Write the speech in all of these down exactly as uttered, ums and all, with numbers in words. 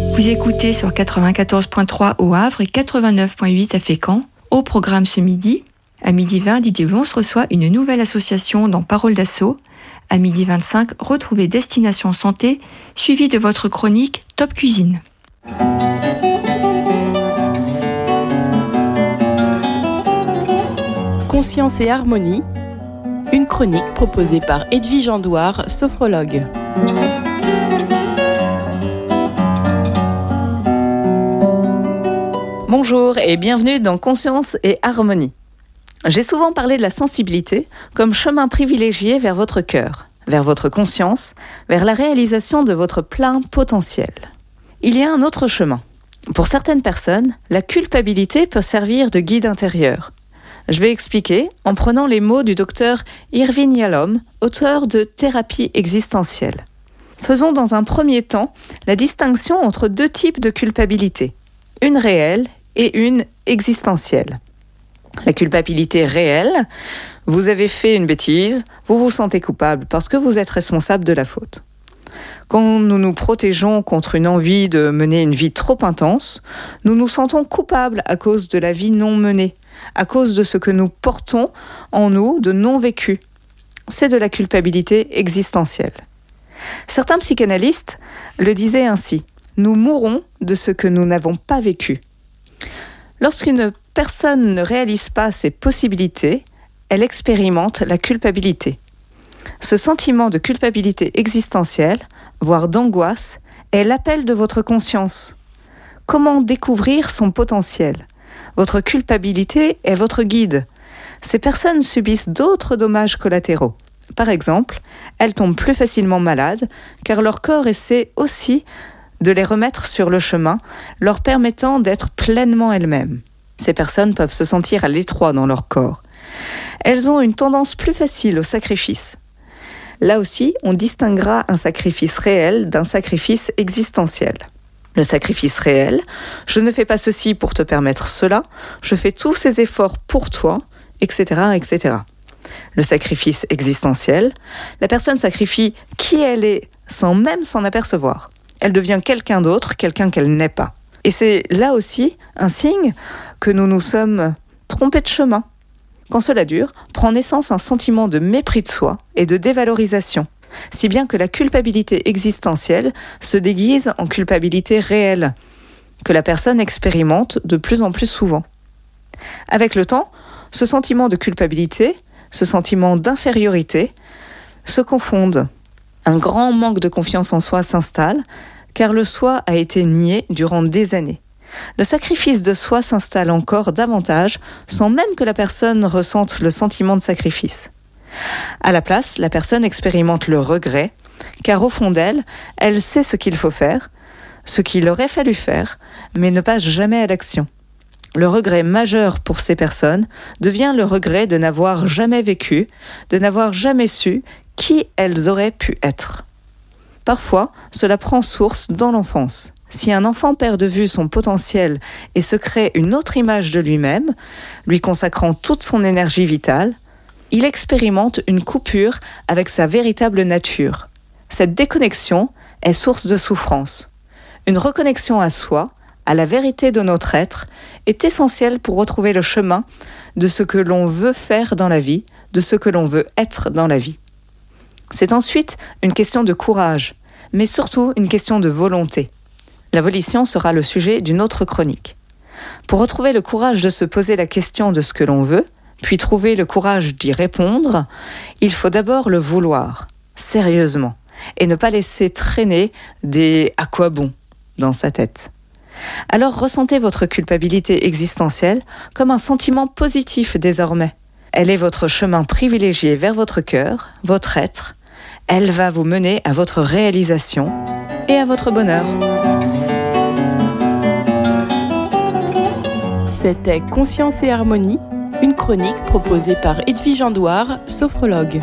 Vous écoutez sur quatre-vingt-quatorze virgule trois au Havre et quatre-vingt-neuf virgule huit à Fécamp. Au programme ce midi, à midi vingt, Didier Oulons reçoit une nouvelle association dans Parole d'Assaut. À midi vingt-cinq, retrouvez Destination Santé, suivi de votre chronique Top Cuisine. Conscience et harmonie, une chronique proposée par Edwige Andouard, sophrologue. Bonjour et bienvenue dans Conscience et harmonie. J'ai souvent parlé de la sensibilité comme chemin privilégié vers votre cœur, vers votre conscience, vers la réalisation de votre plein potentiel. Il y a un autre chemin. Pour certaines personnes, la culpabilité peut servir de guide intérieur. Je vais expliquer en prenant les mots du docteur Irvin Yalom, auteur de Thérapie existentielle. Faisons dans un premier temps la distinction entre deux types de culpabilité, une réelle et une existentielle. La culpabilité réelle, vous avez fait une bêtise, vous vous sentez coupable parce que vous êtes responsable de la faute. Quand nous nous protégeons contre une envie de mener une vie trop intense, nous nous sentons coupables à cause de la vie non menée, à cause de ce que nous portons en nous de non vécu. C'est de la culpabilité existentielle. Certains psychanalystes le disaient ainsi, nous mourons de ce que nous n'avons pas vécu. Lorsqu'une personne ne réalise pas ses possibilités, elle expérimente la culpabilité. Ce sentiment de culpabilité existentielle, voire d'angoisse, est l'appel de votre conscience. Comment découvrir son potentiel ? Votre culpabilité est votre guide. Ces personnes subissent d'autres dommages collatéraux. Par exemple, elles tombent plus facilement malades, car leur corps essaie aussi de les remettre sur le chemin, leur permettant d'être pleinement elles-mêmes. Ces personnes peuvent se sentir à l'étroit dans leur corps. Elles ont une tendance plus facile au sacrifice. Là aussi, on distinguera un sacrifice réel d'un sacrifice existentiel. Le sacrifice réel, je ne fais pas ceci pour te permettre cela, je fais tous ces efforts pour toi, et cetera, et cetera. Le sacrifice existentiel, la personne sacrifie qui elle est sans même s'en apercevoir. Elle devient quelqu'un d'autre, quelqu'un qu'elle n'est pas. Et c'est là aussi un signe que nous nous sommes trompés de chemin. Quand cela dure, prend naissance un sentiment de mépris de soi et de dévalorisation, si bien que la culpabilité existentielle se déguise en culpabilité réelle, que la personne expérimente de plus en plus souvent. Avec le temps, ce sentiment de culpabilité, ce sentiment d'infériorité, se confondent. Un grand manque de confiance en soi s'installe, car le soi a été nié durant des années. Le sacrifice de soi s'installe encore davantage, sans même que la personne ressente le sentiment de sacrifice. À la place, la personne expérimente le regret, car au fond d'elle, elle sait ce qu'il faut faire, ce qu'il aurait fallu faire, mais ne passe jamais à l'action. Le regret majeur pour ces personnes devient le regret de n'avoir jamais vécu, de n'avoir jamais su qui elles auraient pu être. Parfois, cela prend source dans l'enfance. Si un enfant perd de vue son potentiel et se crée une autre image de lui-même, lui consacrant toute son énergie vitale, il expérimente une coupure avec sa véritable nature. Cette déconnexion est source de souffrance. Une reconnexion à soi, à la vérité de notre être, est essentielle pour retrouver le chemin de ce que l'on veut faire dans la vie, de ce que l'on veut être dans la vie. C'est ensuite une question de courage, mais surtout une question de volonté. La volition sera le sujet d'une autre chronique. Pour retrouver le courage de se poser la question de ce que l'on veut, puis trouver le courage d'y répondre, il faut d'abord le vouloir, sérieusement, et ne pas laisser traîner des « à quoi bon » dans sa tête. Alors ressentez votre culpabilité existentielle comme un sentiment positif désormais. Elle est votre chemin privilégié vers votre cœur, votre être. Elle va vous mener à votre réalisation et à votre bonheur. C'était Conscience et harmonie, une chronique proposée par Edwige Andouard, sophrologue.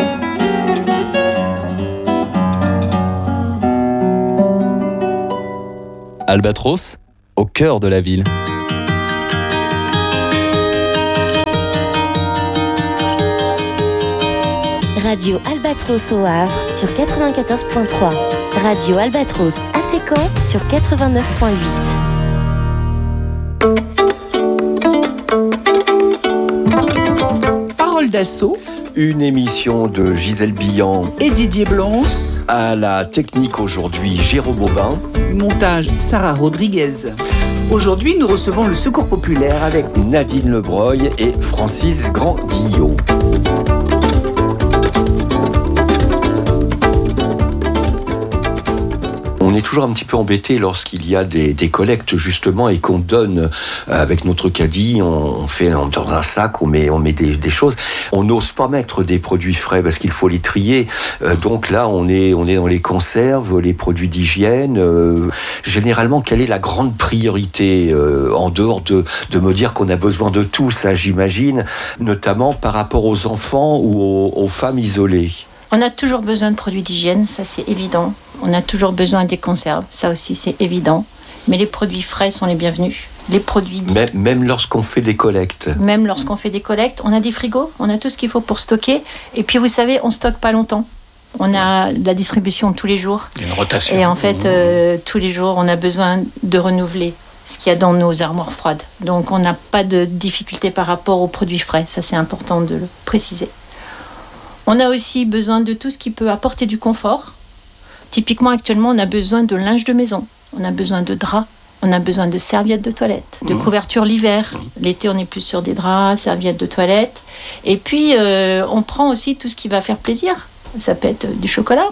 Albatros, au cœur de la ville. Radio Albatros au Havre sur quatre-vingt-quatorze virgule trois. Radio Albatros à Fécamp sur quatre-vingt-neuf virgule huit. Parole d'assaut. Une émission de Gisèle Billan et Didier Blons. À la technique aujourd'hui, Jérôme Aubin. Montage, Sarah Rodriguez. Aujourd'hui, nous recevons le Secours Populaire avec Nadine Lebreuil et Francis Grand-Guillot. On est toujours un petit peu embêté lorsqu'il y a des, des collectes justement et qu'on donne avec notre caddie, on fait dans un sac, on met, on met des, des choses. On n'ose pas mettre des produits frais parce qu'il faut les trier. Euh, donc là, on est, on est dans les conserves, les produits d'hygiène. Euh, généralement, quelle est la grande priorité euh, en dehors de, de me dire qu'on a besoin de tout, ça j'imagine, notamment par rapport aux enfants ou aux, aux femmes isolées? On a toujours besoin de produits d'hygiène, ça c'est évident. On a toujours besoin des conserves, ça aussi c'est évident. Mais les produits frais sont les bienvenus. Les produits dits... même, même lorsqu'on fait des collectes. Même lorsqu'on fait des collectes, on a des frigos, on a tout ce qu'il faut pour stocker. Et puis vous savez, on stocke pas longtemps. On a de la distribution tous les jours. Une rotation. Et en fait, euh, tous les jours, on a besoin de renouveler ce qu'il y a dans nos armoires froides. Donc on n'a pas de difficulté par rapport aux produits frais. Ça c'est important de le préciser. On a aussi besoin de tout ce qui peut apporter du confort. Typiquement, actuellement, on a besoin de linge de maison, on a besoin de draps, on a besoin de serviettes de toilette, de mmh. couverture l'hiver. Mmh. L'été, on est plus sur des draps, serviettes de toilette. Et puis, euh, on prend aussi tout ce qui va faire plaisir. Ça peut être du chocolat,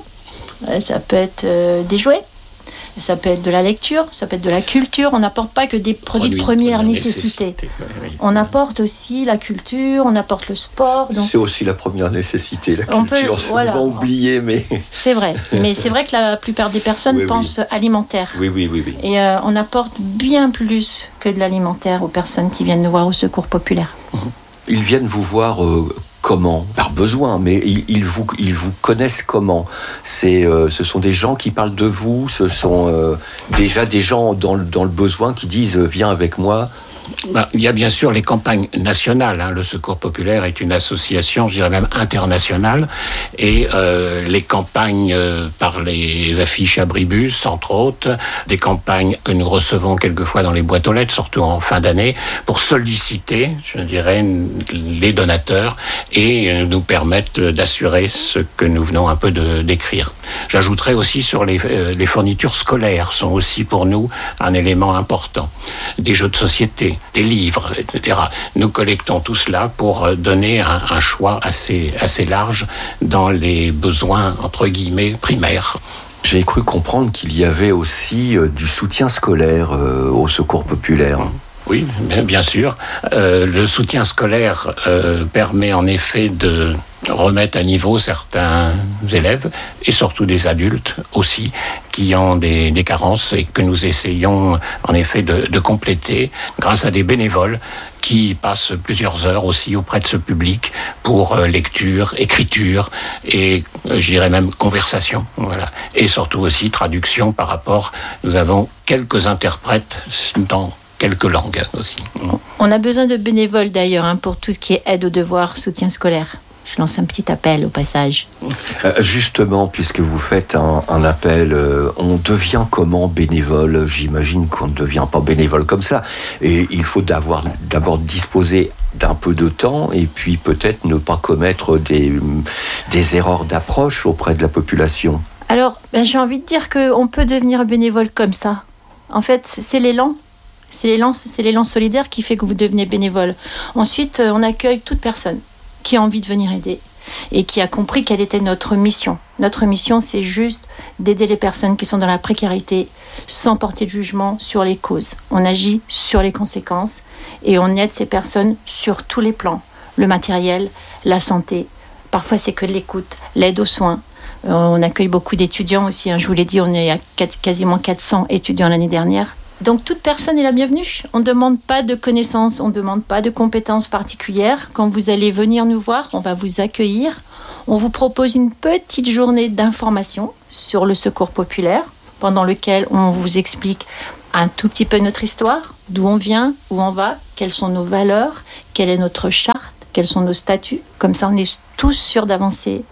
ça peut être euh, des jouets, ça peut être de la lecture, ça peut être de la culture. On n'apporte pas que des produits, produits de première nécessité. nécessité. Oui, on apporte aussi la culture, on apporte le sport. Donc... C'est aussi la première nécessité, la on culture. Peut, c'est voilà. souvent oublié, mais... C'est vrai, mais c'est vrai que la plupart des personnes oui, pensent oui. alimentaire. Oui, oui, oui. oui. Et euh, on apporte bien plus que de l'alimentaire aux personnes qui viennent nous voir au Secours Populaire. Ils viennent vous voir... Euh, Comment ? Par besoin, mais ils, ils, vous, ils vous connaissent comment ? C'est, euh, ce sont des gens qui parlent de vous, ce sont euh, déjà des gens dans le, dans le besoin qui disent « viens avec moi ». Ben, il y a bien sûr les campagnes nationales. Hein. Le Secours Populaire est une association, je dirais même internationale. Et euh, les campagnes euh, par les affiches abribus, entre autres, des campagnes que nous recevons quelquefois dans les boîtes aux lettres, surtout en fin d'année, pour solliciter, je dirais, les donateurs et nous permettre d'assurer ce que nous venons un peu de décrire. J'ajouterais aussi sur les, euh, les fournitures scolaires, sont aussi pour nous un élément important. Des jeux de société, des livres, et cetera. Nous collectons tout cela pour donner un, un choix assez, assez large dans les besoins, entre guillemets, primaires. J'ai cru comprendre qu'il y avait aussi euh, du soutien scolaire euh, au Secours Populaire. Oui, bien sûr. Euh, le soutien scolaire euh, permet en effet de remettre à niveau certains élèves et surtout des adultes aussi qui ont des, des carences et que nous essayons en effet de, de compléter grâce à des bénévoles qui passent plusieurs heures aussi auprès de ce public pour euh, lecture, écriture et euh, je dirais même conversation, voilà. Et surtout aussi traduction par rapport, nous avons quelques interprètes dans quelques langues aussi. On a besoin de bénévoles d'ailleurs hein, pour tout ce qui est aide aux devoirs, soutien scolaire. Je lance un petit appel au passage. Euh, justement, puisque vous faites un, un appel, euh, on devient comment bénévole ? J'imagine qu'on ne devient pas bénévole comme ça. Et il faut d'abord, d'abord disposer d'un peu de temps et puis peut-être ne pas commettre des, des erreurs d'approche auprès de la population. Alors, ben, j'ai envie de dire qu'on peut devenir bénévole comme ça. En fait, c'est l'élan. C'est l'élan, c'est l'élan solidaire qui fait que vous devenez bénévole. Ensuite, on accueille toute personne qui a envie de venir aider et qui a compris quelle était notre mission. Notre mission, c'est juste d'aider les personnes qui sont dans la précarité sans porter de jugement sur les causes. On agit sur les conséquences et on aide ces personnes sur tous les plans. Le matériel, la santé, parfois c'est que l'écoute, l'aide aux soins. Euh, on accueille beaucoup d'étudiants aussi. Hein. Je vous l'ai dit, on est à quatre, quasiment quatre cents étudiants l'année dernière. Donc toute personne est la bienvenue. On ne demande pas de connaissances, on ne demande pas de compétences particulières. Quand vous allez venir nous voir, on va vous accueillir. On vous propose une petite journée d'information sur le Secours Populaire, pendant lequel on vous explique un tout petit peu notre histoire, d'où on vient, où on va, quelles sont nos valeurs, quelle est notre charte, quels sont nos statuts. Comme ça, on est tous sûrs d'avancer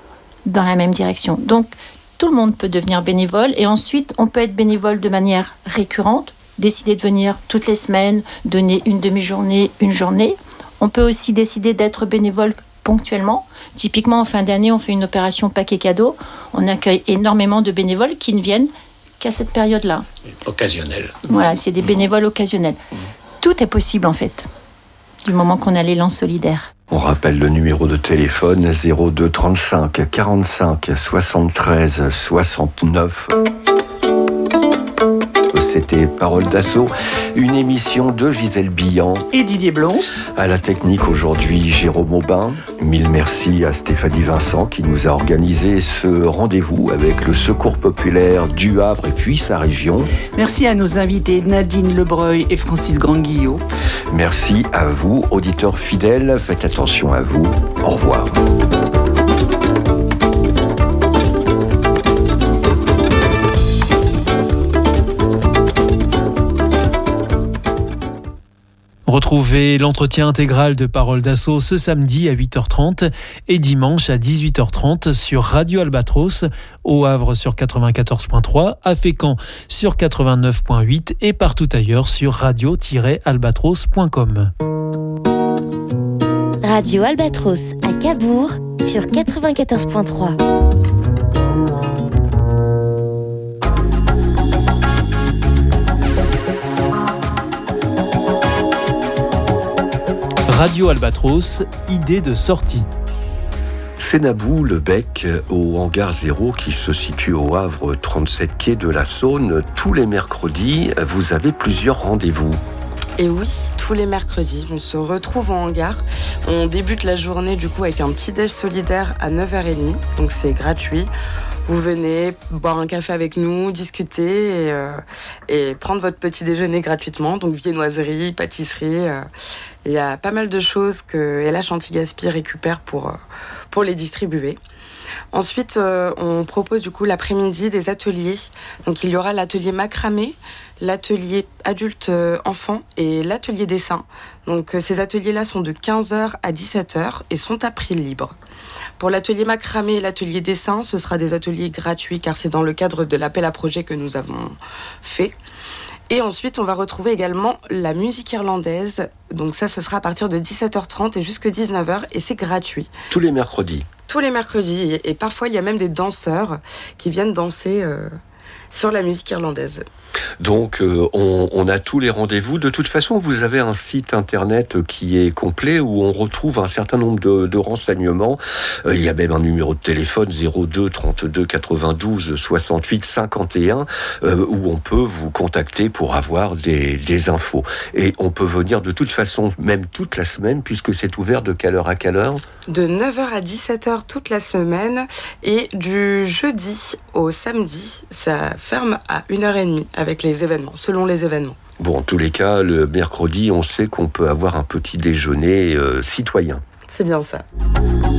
dans la même direction. Donc, tout le monde peut devenir bénévole et ensuite, on peut être bénévole de manière récurrente, décider de venir toutes les semaines, donner une demi-journée, une journée. On peut aussi décider d'être bénévole ponctuellement. Typiquement, en fin d'année, on fait une opération paquet cadeau. On accueille énormément de bénévoles qui ne viennent qu'à cette période-là. Occasionnel. Voilà, c'est des bénévoles occasionnels. Mmh. Tout est possible, en fait, du moment qu'on a l'élan solidaire. On rappelle le numéro de téléphone zéro deux trente-cinq quarante-cinq soixante-treize soixante-neuf. C'était Parole d'Assaut, une émission de Gisèle Billan et Didier Blons. À la technique aujourd'hui, Jérôme Aubin. Mille merci à Stéphanie Vincent qui nous a organisé ce rendez-vous avec le Secours populaire du Havre et puis sa région. Merci à nos invités Nadine Lebreuil et Francis Grandguillot. Merci à vous, auditeurs fidèles. Faites attention à vous. Au revoir. Retrouvez l'entretien intégral de Parole d'Assaut ce samedi à huit heures trente et dimanche à dix-huit heures trente sur Radio Albatros, au Havre sur quatre-vingt-quatorze point trois, à Fécamp sur quatre-vingt-neuf point huit et partout ailleurs sur radio tiret albatros point com. Radio Albatros à Cabourg sur quatre-vingt-quatorze point trois. Radio Albatros, idée de sortie. C'est Nabou, le bec, au hangar zéro qui se situe au Havre, trente-sept quai de la Saône. Tous les mercredis, vous avez plusieurs rendez-vous. Et oui, tous les mercredis, on se retrouve en hangar. On débute la journée du coup avec un petit déj solidaire à neuf heures trente, donc c'est gratuit. Vous venez boire un café avec nous, discuter et, euh, et prendre votre petit déjeuner gratuitement. Donc viennoiserie, pâtisserie, euh, il y a pas mal de choses que L H Anti-Gaspi récupère pour, euh, pour les distribuer. Ensuite, euh, on propose du coup l'après-midi des ateliers. Donc il y aura l'atelier macramé, l'atelier adulte-enfant et l'atelier dessin. Donc euh, ces ateliers-là sont de quinze heures à dix-sept heures et sont à prix libre. Pour l'atelier macramé et l'atelier dessin, ce sera des ateliers gratuits car c'est dans le cadre de l'appel à projet que nous avons fait. Et ensuite, on va retrouver également la musique irlandaise. Donc ça, ce sera à partir de dix-sept heures trente et jusqu'à dix-neuf heures et c'est gratuit. Tous les mercredis. Tous les mercredis. Et parfois, il y a même des danseurs qui viennent danser euh, sur la musique irlandaise. Donc, euh, on, on a tous les rendez-vous. De toute façon, vous avez un site internet qui est complet où on retrouve un certain nombre de, de renseignements. Euh, il y a même un numéro de téléphone zéro deux trente-deux quatre-vingt-douze soixante-huit cinquante et un euh, où on peut vous contacter pour avoir des, des infos. Et on peut venir de toute façon, même toute la semaine, puisque c'est ouvert de quelle heure à quelle heure ? De neuf heures à dix-sept heures toute la semaine et du jeudi au samedi, ça ferme à une heure trente avec les événements, selon les événements. Bon, en tous les cas, le mercredi, on sait qu'on peut avoir un petit déjeuner euh, citoyen. C'est bien ça.